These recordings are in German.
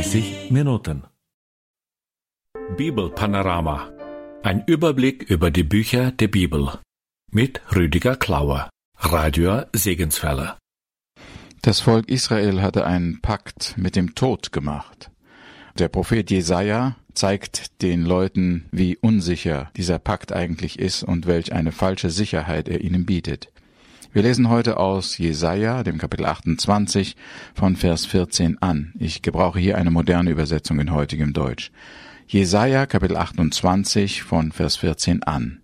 30 Minuten. Bibelpanorama. Ein Überblick über die Bücher der Bibel. Mit Rüdiger Klauer, Radio Segenswelle. Das Volk Israel hatte einen Pakt mit dem Tod gemacht. Der Prophet Jesaja zeigt den Leuten, wie unsicher dieser Pakt eigentlich ist und welch eine falsche Sicherheit er ihnen bietet. Wir lesen heute aus Jesaja, dem Kapitel 28, von Vers 14 an. Ich gebrauche hier eine moderne Übersetzung in heutigem Deutsch. Jesaja, Kapitel 28, von Vers 14 an.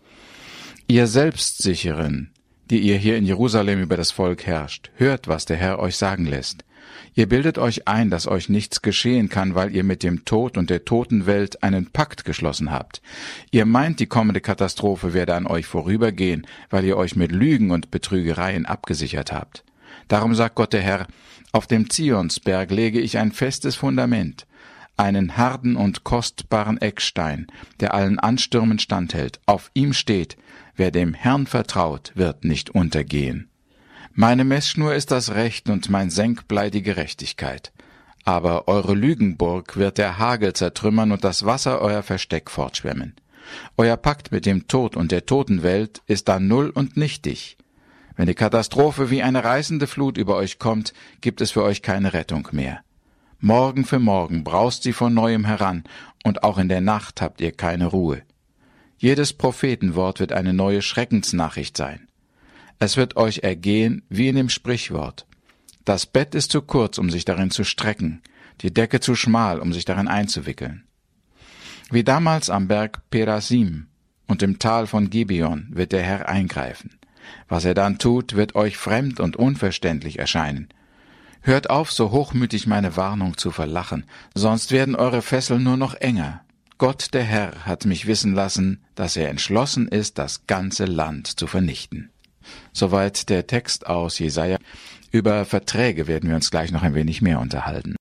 Ihr Selbstsicheren, die ihr hier in Jerusalem über das Volk herrscht, hört, was der Herr euch sagen lässt. Ihr bildet euch ein, dass euch nichts geschehen kann, weil ihr mit dem Tod und der Totenwelt einen Pakt geschlossen habt. Ihr meint, die kommende Katastrophe werde an euch vorübergehen, weil ihr euch mit Lügen und Betrügereien abgesichert habt. Darum sagt Gott der Herr, auf dem Zionsberg lege ich ein festes Fundament, einen harten und kostbaren Eckstein, der allen Anstürmen standhält. Auf ihm steht, wer dem Herrn vertraut, wird nicht untergehen. Meine Messschnur ist das Recht und mein Senkblei die Gerechtigkeit. Aber eure Lügenburg wird der Hagel zertrümmern und das Wasser euer Versteck fortschwemmen. Euer Pakt mit dem Tod und der Totenwelt ist dann null und nichtig. Wenn die Katastrophe wie eine reißende Flut über euch kommt, gibt es für euch keine Rettung mehr. Morgen für morgen braust sie von neuem heran, und auch in der Nacht habt ihr keine Ruhe. Jedes Prophetenwort wird eine neue Schreckensnachricht sein. Es wird euch ergehen wie in dem Sprichwort. Das Bett ist zu kurz, um sich darin zu strecken, die Decke zu schmal, um sich darin einzuwickeln. Wie damals am Berg Perasim und im Tal von Gibeon wird der Herr eingreifen. Was er dann tut, wird euch fremd und unverständlich erscheinen. Hört auf, so hochmütig meine Warnung zu verlachen, sonst werden eure Fesseln nur noch enger. Gott, der Herr, hat mich wissen lassen, dass er entschlossen ist, das ganze Land zu vernichten. Soweit der Text aus Jesaja. Über Verträge werden wir uns gleich noch ein wenig mehr unterhalten.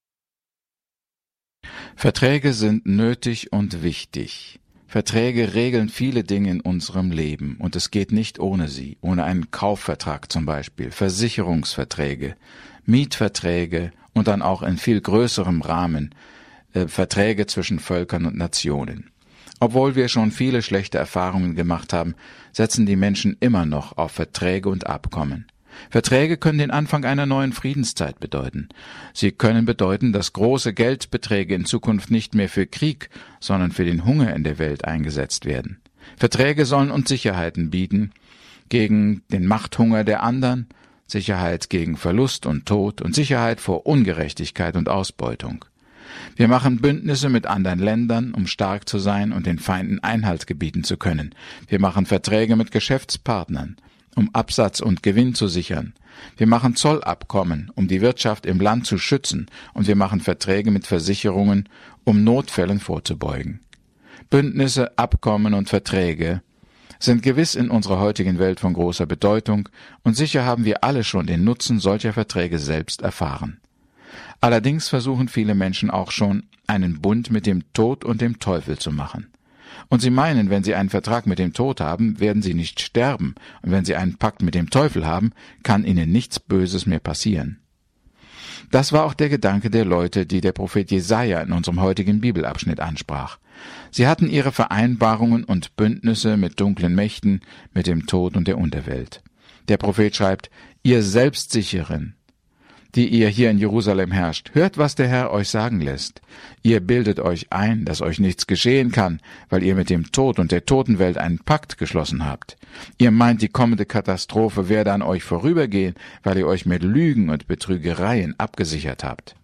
Verträge sind nötig und wichtig. Verträge regeln viele Dinge in unserem Leben, und es geht nicht ohne sie, ohne einen Kaufvertrag zum Beispiel, Versicherungsverträge, Mietverträge und dann auch in viel größerem Rahmen Verträge zwischen Völkern und Nationen. Obwohl wir schon viele schlechte Erfahrungen gemacht haben, setzen die Menschen immer noch auf Verträge und Abkommen. Verträge können den Anfang einer neuen Friedenszeit bedeuten. Sie können bedeuten, dass große Geldbeträge in Zukunft nicht mehr für Krieg, sondern für den Hunger in der Welt eingesetzt werden. Verträge sollen uns Sicherheiten bieten gegen den Machthunger der anderen, Sicherheit gegen Verlust und Tod und Sicherheit vor Ungerechtigkeit und Ausbeutung. Wir machen Bündnisse mit anderen Ländern, um stark zu sein und den Feinden Einhalt gebieten zu können. Wir machen Verträge mit Geschäftspartnern, um Absatz und Gewinn zu sichern. Wir machen Zollabkommen, um die Wirtschaft im Land zu schützen, und wir machen Verträge mit Versicherungen, um Notfällen vorzubeugen. Bündnisse, Abkommen und Verträge sind gewiss in unserer heutigen Welt von großer Bedeutung, und sicher haben wir alle schon den Nutzen solcher Verträge selbst erfahren. Allerdings versuchen viele Menschen auch schon, einen Bund mit dem Tod und dem Teufel zu machen. Und sie meinen, wenn sie einen Vertrag mit dem Tod haben, werden sie nicht sterben, und wenn sie einen Pakt mit dem Teufel haben, kann ihnen nichts Böses mehr passieren. Das war auch der Gedanke der Leute, die der Prophet Jesaja in unserem heutigen Bibelabschnitt ansprach. Sie hatten ihre Vereinbarungen und Bündnisse mit dunklen Mächten, mit dem Tod und der Unterwelt. Der Prophet schreibt, ihr Selbstsicheren, die ihr hier in Jerusalem herrscht, hört, was der Herr euch sagen lässt. Ihr bildet euch ein, dass euch nichts geschehen kann, weil ihr mit dem Tod und der Totenwelt einen Pakt geschlossen habt. Ihr meint, die kommende Katastrophe werde an euch vorübergehen, weil ihr euch mit Lügen und Betrügereien abgesichert habt.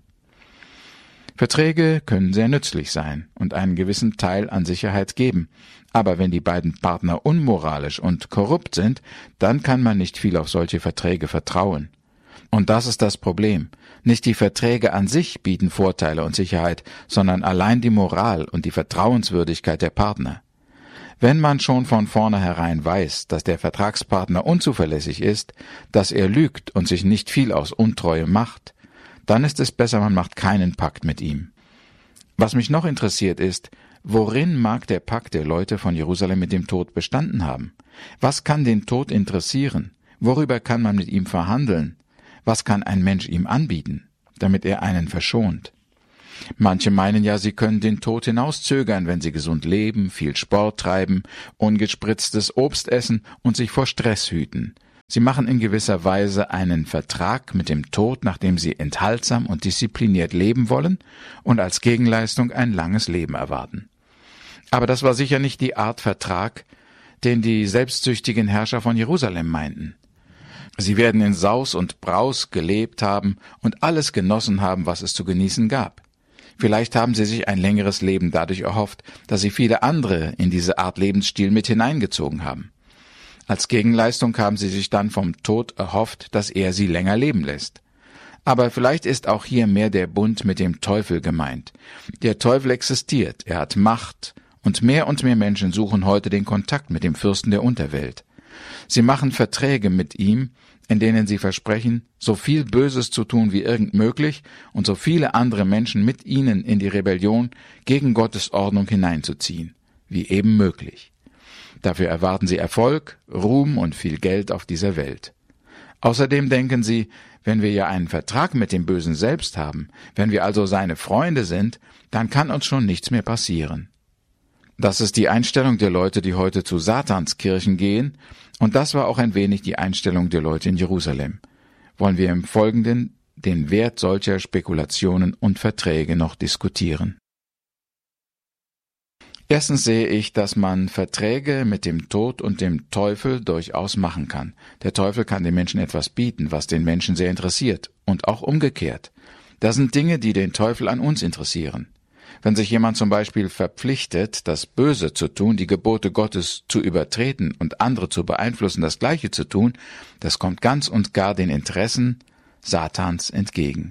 Verträge können sehr nützlich sein und einen gewissen Teil an Sicherheit geben. Aber wenn die beiden Partner unmoralisch und korrupt sind, dann kann man nicht viel auf solche Verträge vertrauen. Und das ist das Problem. Nicht die Verträge an sich bieten Vorteile und Sicherheit, sondern allein die Moral und die Vertrauenswürdigkeit der Partner. Wenn man schon von vornherein weiß, dass der Vertragspartner unzuverlässig ist, dass er lügt und sich nicht viel aus Untreue macht, dann ist es besser, man macht keinen Pakt mit ihm. Was mich noch interessiert ist, worin mag der Pakt der Leute von Jerusalem mit dem Tod bestanden haben? Was kann den Tod interessieren? Worüber kann man mit ihm verhandeln? Was kann ein Mensch ihm anbieten, damit er einen verschont? Manche meinen ja, sie können den Tod hinauszögern, wenn sie gesund leben, viel Sport treiben, ungespritztes Obst essen und sich vor Stress hüten. Sie machen in gewisser Weise einen Vertrag mit dem Tod, nachdem sie enthaltsam und diszipliniert leben wollen und als Gegenleistung ein langes Leben erwarten. Aber das war sicher nicht die Art Vertrag, den die selbstsüchtigen Herrscher von Jerusalem meinten. Sie werden in Saus und Braus gelebt haben und alles genossen haben, was es zu genießen gab. Vielleicht haben sie sich ein längeres Leben dadurch erhofft, dass sie viele andere in diese Art Lebensstil mit hineingezogen haben. Als Gegenleistung haben sie sich dann vom Tod erhofft, dass er sie länger leben lässt. Aber vielleicht ist auch hier mehr der Bund mit dem Teufel gemeint. Der Teufel existiert, er hat Macht, und mehr Menschen suchen heute den Kontakt mit dem Fürsten der Unterwelt. Sie machen Verträge mit ihm, in denen sie versprechen, so viel Böses zu tun wie irgend möglich und so viele andere Menschen mit ihnen in die Rebellion gegen Gottes Ordnung hineinzuziehen, wie eben möglich. Dafür erwarten sie Erfolg, Ruhm und viel Geld auf dieser Welt. Außerdem denken sie, wenn wir ja einen Vertrag mit dem Bösen selbst haben, wenn wir also seine Freunde sind, dann kann uns schon nichts mehr passieren. Das ist die Einstellung der Leute, die heute zu Satanskirchen gehen, und das war auch ein wenig die Einstellung der Leute in Jerusalem. Wollen wir im Folgenden den Wert solcher Spekulationen und Verträge noch diskutieren. Erstens sehe ich, dass man Verträge mit dem Tod und dem Teufel durchaus machen kann. Der Teufel kann den Menschen etwas bieten, was den Menschen sehr interessiert, und auch umgekehrt. Das sind Dinge, die den Teufel an uns interessieren. Wenn sich jemand zum Beispiel verpflichtet, das Böse zu tun, die Gebote Gottes zu übertreten und andere zu beeinflussen, das Gleiche zu tun, das kommt ganz und gar den Interessen Satans entgegen.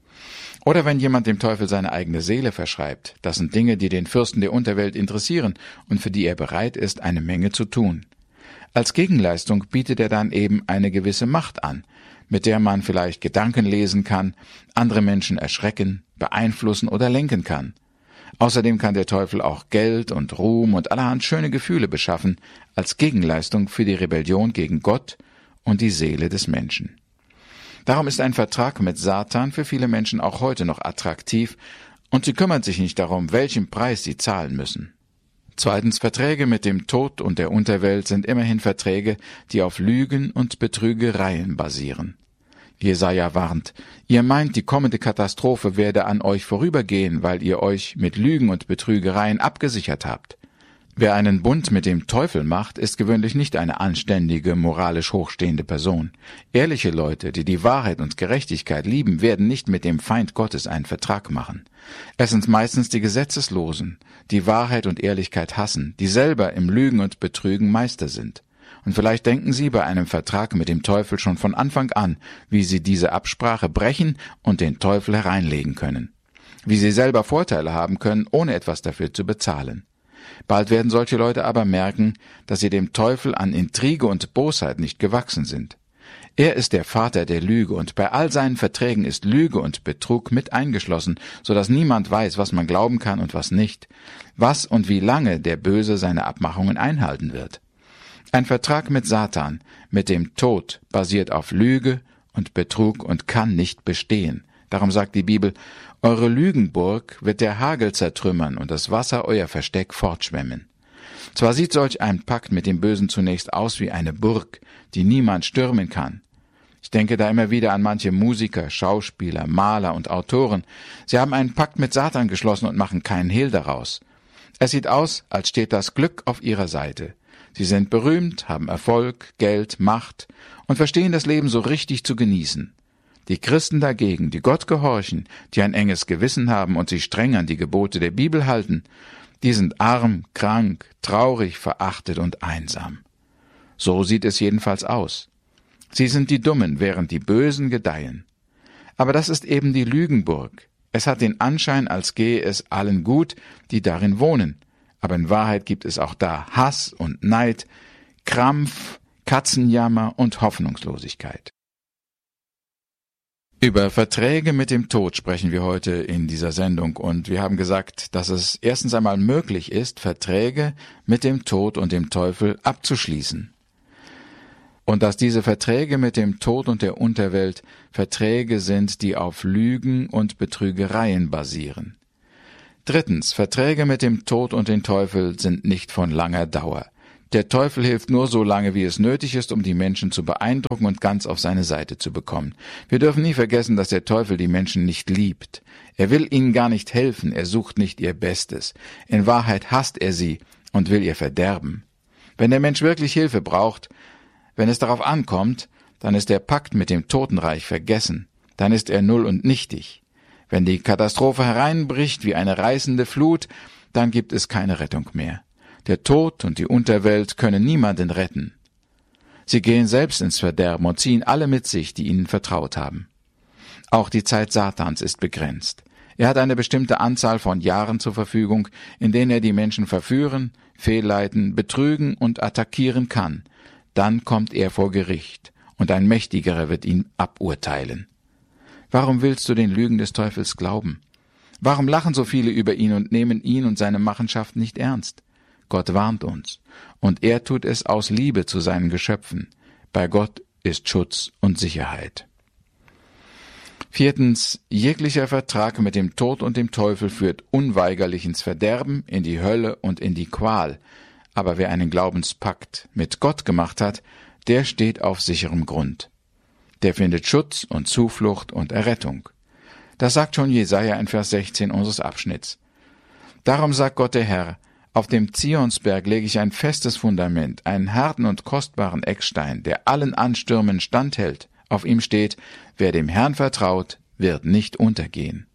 Oder wenn jemand dem Teufel seine eigene Seele verschreibt, das sind Dinge, die den Fürsten der Unterwelt interessieren und für die er bereit ist, eine Menge zu tun. Als Gegenleistung bietet er dann eben eine gewisse Macht an, mit der man vielleicht Gedanken lesen kann, andere Menschen erschrecken, beeinflussen oder lenken kann. Außerdem kann der Teufel auch Geld und Ruhm und allerhand schöne Gefühle beschaffen, als Gegenleistung für die Rebellion gegen Gott und die Seele des Menschen. Darum ist ein Vertrag mit Satan für viele Menschen auch heute noch attraktiv, und sie kümmern sich nicht darum, welchen Preis sie zahlen müssen. Zweitens, Verträge mit dem Tod und der Unterwelt sind immerhin Verträge, die auf Lügen und Betrügereien basieren. Jesaja warnt: Ihr meint, die kommende Katastrophe werde an euch vorübergehen, weil ihr euch mit Lügen und Betrügereien abgesichert habt. Wer einen Bund mit dem Teufel macht, ist gewöhnlich nicht eine anständige, moralisch hochstehende Person. Ehrliche Leute, die die Wahrheit und Gerechtigkeit lieben, werden nicht mit dem Feind Gottes einen Vertrag machen. Es sind meistens die Gesetzeslosen, die Wahrheit und Ehrlichkeit hassen, die selber im Lügen und Betrügen Meister sind. Und vielleicht denken Sie bei einem Vertrag mit dem Teufel schon von Anfang an, wie Sie diese Absprache brechen und den Teufel hereinlegen können. Wie Sie selber Vorteile haben können, ohne etwas dafür zu bezahlen. Bald werden solche Leute aber merken, dass sie dem Teufel an Intrige und Bosheit nicht gewachsen sind. Er ist der Vater der Lüge, und bei all seinen Verträgen ist Lüge und Betrug mit eingeschlossen, so dass niemand weiß, was man glauben kann und was nicht, was und wie lange der Böse seine Abmachungen einhalten wird. Ein Vertrag mit Satan, mit dem Tod, basiert auf Lüge und Betrug und kann nicht bestehen. Darum sagt die Bibel: Eure Lügenburg wird der Hagel zertrümmern und das Wasser euer Versteck fortschwemmen. Zwar sieht solch ein Pakt mit dem Bösen zunächst aus wie eine Burg, die niemand stürmen kann. Ich denke da immer wieder an manche Musiker, Schauspieler, Maler und Autoren. Sie haben einen Pakt mit Satan geschlossen und machen keinen Hehl daraus. Es sieht aus, als steht das Glück auf ihrer Seite. Sie sind berühmt, haben Erfolg, Geld, Macht und verstehen das Leben so richtig zu genießen. Die Christen dagegen, die Gott gehorchen, die ein enges Gewissen haben und sich streng an die Gebote der Bibel halten, die sind arm, krank, traurig, verachtet und einsam. So sieht es jedenfalls aus. Sie sind die Dummen, während die Bösen gedeihen. Aber das ist eben die Lügenburg. Es hat den Anschein, als gehe es allen gut, die darin wohnen. Aber in Wahrheit gibt es auch da Hass und Neid, Krampf, Katzenjammer und Hoffnungslosigkeit. Über Verträge mit dem Tod sprechen wir heute in dieser Sendung, und wir haben gesagt, dass es erstens einmal möglich ist, Verträge mit dem Tod und dem Teufel abzuschließen. Und dass diese Verträge mit dem Tod und der Unterwelt Verträge sind, die auf Lügen und Betrügereien basieren. Drittens, Verträge mit dem Tod und dem Teufel sind nicht von langer Dauer. Der Teufel hilft nur so lange, wie es nötig ist, um die Menschen zu beeindrucken und ganz auf seine Seite zu bekommen. Wir dürfen nie vergessen, dass der Teufel die Menschen nicht liebt. Er will ihnen gar nicht helfen, er sucht nicht ihr Bestes. In Wahrheit hasst er sie und will ihr verderben. Wenn der Mensch wirklich Hilfe braucht, wenn es darauf ankommt, dann ist der Pakt mit dem Totenreich vergessen. Dann ist er null und nichtig. Wenn die Katastrophe hereinbricht wie eine reißende Flut, dann gibt es keine Rettung mehr. Der Tod und die Unterwelt können niemanden retten. Sie gehen selbst ins Verderben und ziehen alle mit sich, die ihnen vertraut haben. Auch die Zeit Satans ist begrenzt. Er hat eine bestimmte Anzahl von Jahren zur Verfügung, in denen er die Menschen verführen, fehlleiten, betrügen und attackieren kann. Dann kommt er vor Gericht, und ein Mächtigerer wird ihn aburteilen. Warum willst du den Lügen des Teufels glauben? Warum lachen so viele über ihn und nehmen ihn und seine Machenschaften nicht ernst? Gott warnt uns, und er tut es aus Liebe zu seinen Geschöpfen. Bei Gott ist Schutz und Sicherheit. Viertens, jeglicher Vertrag mit dem Tod und dem Teufel führt unweigerlich ins Verderben, in die Hölle und in die Qual. Aber wer einen Glaubenspakt mit Gott gemacht hat, der steht auf sicherem Grund. Der findet Schutz und Zuflucht und Errettung. Das sagt schon Jesaja in Vers 16 unseres Abschnitts. Darum sagt Gott der Herr: Auf dem Zionsberg lege ich ein festes Fundament, einen harten und kostbaren Eckstein, der allen Anstürmen standhält. Auf ihm steht: Wer dem Herrn vertraut, wird nicht untergehen.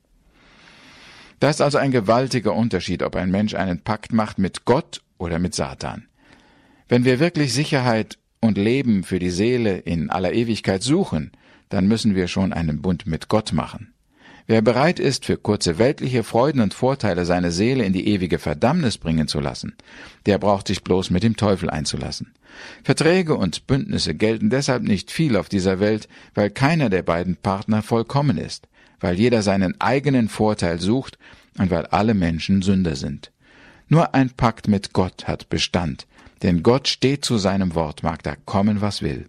Da ist also ein gewaltiger Unterschied, ob ein Mensch einen Pakt macht mit Gott oder mit Satan. Wenn wir wirklich Sicherheit und Leben für die Seele in aller Ewigkeit suchen, dann müssen wir schon einen Bund mit Gott machen. Wer bereit ist, für kurze weltliche Freuden und Vorteile seine Seele in die ewige Verdammnis bringen zu lassen, der braucht sich bloß mit dem Teufel einzulassen. Verträge und Bündnisse gelten deshalb nicht viel auf dieser Welt, weil keiner der beiden Partner vollkommen ist, weil jeder seinen eigenen Vorteil sucht und weil alle Menschen Sünder sind. Nur ein Pakt mit Gott hat Bestand, denn Gott steht zu seinem Wort, mag da kommen, was will.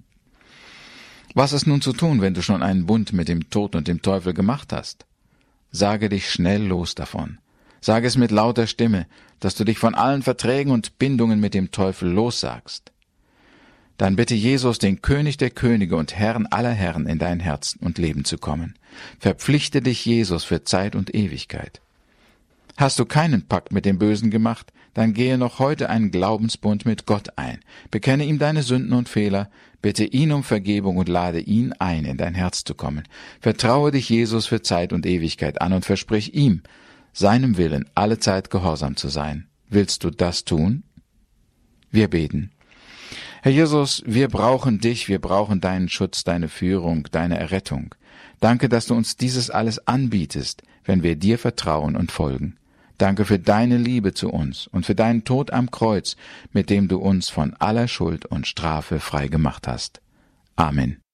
Was ist nun zu tun, wenn du schon einen Bund mit dem Tod und dem Teufel gemacht hast? Sage dich schnell los davon. Sage es mit lauter Stimme, dass du dich von allen Verträgen und Bindungen mit dem Teufel lossagst. Dann bitte Jesus, den König der Könige und Herrn aller Herren, in dein Herz und Leben zu kommen. Verpflichte dich Jesus für Zeit und Ewigkeit. Hast du keinen Pakt mit dem Bösen gemacht, dann gehe noch heute einen Glaubensbund mit Gott ein. Bekenne ihm deine Sünden und Fehler, bitte ihn um Vergebung und lade ihn ein, in dein Herz zu kommen. Vertraue dich Jesus für Zeit und Ewigkeit an und versprich ihm, seinem Willen alle Zeit gehorsam zu sein. Willst du das tun? Wir beten. Herr Jesus, wir brauchen dich, wir brauchen deinen Schutz, deine Führung, deine Errettung. Danke, dass du uns dieses alles anbietest, wenn wir dir vertrauen und folgen. Danke für deine Liebe zu uns und für deinen Tod am Kreuz, mit dem du uns von aller Schuld und Strafe frei gemacht hast. Amen.